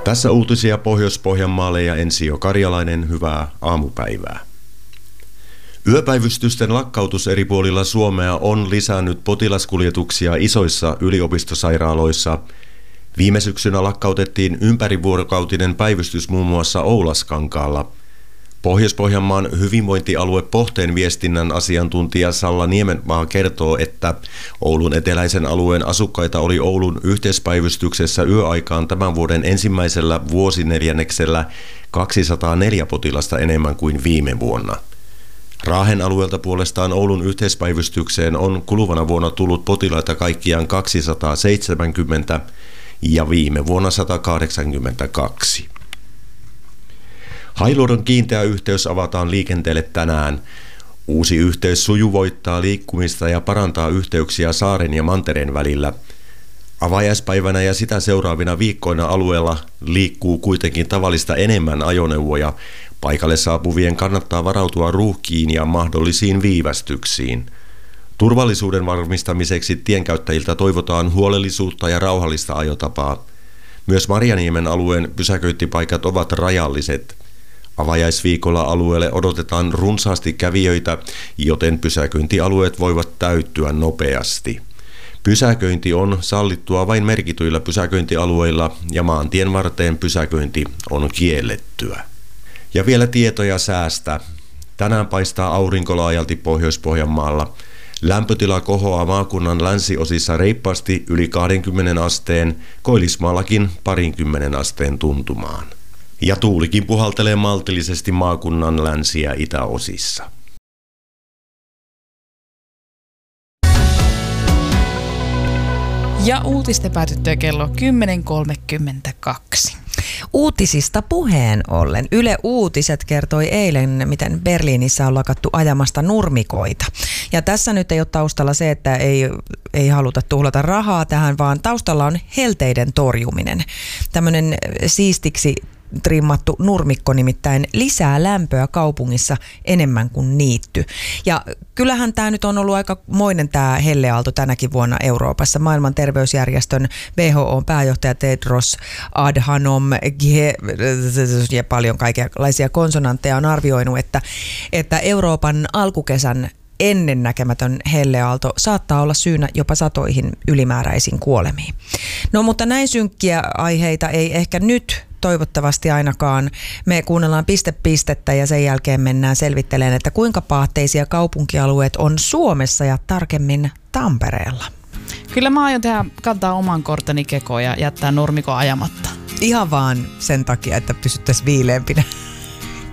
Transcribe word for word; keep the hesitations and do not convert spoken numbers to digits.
Tässä uutisia Pohjois-Pohjanmaalle ja Ensio Karjalainen, hyvää aamupäivää. Yöpäivystysten lakkautus eri puolilla Suomea on lisännyt potilaskuljetuksia isoissa yliopistosairaaloissa. Viime syksynä lakkautettiin ympärivuorokautinen päivystys muun muassa Oulaskankaalla. Pohjois-Pohjanmaan hyvinvointialue Pohteen viestinnän asiantuntija Salla Niemenmaa kertoo, että Oulun eteläisen alueen asukkaita oli Oulun yhteispäivystyksessä yöaikaan tämän vuoden ensimmäisellä vuosineljänneksellä kaksisataaneljä potilasta enemmän kuin viime vuonna. Raahen alueelta puolestaan Oulun yhteispäivystykseen on kuluvana vuonna tullut potilaita kaikkiaan kaksisataaseitsemänkymmentä ja viime vuonna sata kahdeksankymmentäkaksi. Hailuodon kiinteä yhteys avataan liikenteelle tänään. Uusi yhteys sujuvoittaa liikkumista ja parantaa yhteyksiä saaren ja mantereen välillä. Avajaispäivänä ja sitä seuraavina viikkoina alueella liikkuu kuitenkin tavallista enemmän ajoneuvoja. Paikalle saapuvien kannattaa varautua ruuhkiin ja mahdollisiin viivästyksiin. Turvallisuuden varmistamiseksi tienkäyttäjiltä toivotaan huolellisuutta ja rauhallista ajotapaa. Myös Marjaniemen alueen pysäköintipaikat ovat rajalliset. Avajaisviikolla alueelle odotetaan runsaasti kävijöitä, joten pysäköintialueet voivat täyttyä nopeasti. Pysäköinti on sallittua vain merkityillä pysäköintialueilla ja maantien varteen pysäköinti on kiellettyä. Ja vielä tietoja säästä. Tänään paistaa aurinko laajalti Pohjois-Pohjanmaalla. Lämpötila kohoaa maakunnan länsiosissa reippaasti yli kaksikymmentä asteen, Koillismaallakin parinkymmenen asteen tuntumaan. Ja tuulikin puhaltelee maltillisesti maakunnan länsi- ja itäosissa. Ja uutisten päätyttyä kello kymmenen kolmekymmentäkaksi. Uutisista puheen ollen. Yle Uutiset kertoi eilen, miten Berliinissä on lakattu ajamasta nurmikoita. Ja tässä nyt ei ole taustalla se, että ei, ei haluta tuhlata rahaa tähän, vaan taustalla on helteiden torjuminen. Tämmöinen siistiksi trimmattu nurmikko nimittäin lisää lämpöä kaupungissa enemmän kuin niitty. Ja kyllähän tämä nyt on ollut aika moinen tämä helleaalto tänäkin vuonna Euroopassa. Maailman terveysjärjestön W H O:n pääjohtaja Tedros Adhanom ja paljon kaikenlaisia konsonantteja on arvioinut, että, että Euroopan alkukesän ennennäkemätön helleaalto saattaa olla syynä jopa satoihin ylimääräisiin kuolemiin. No mutta näin synkkiä aiheita ei ehkä nyt toivottavasti ainakaan. Me kuunnellaan piste pistettä ja sen jälkeen mennään selvittelemään, että kuinka paatteisia kaupunkialueet on Suomessa ja tarkemmin Tampereella. Kyllä mä aion tehdä, kantaa oman korteni kekoon ja jättää nurmikon ajamatta. Ihan vaan sen takia, että pysyttäisiin viileämpinä.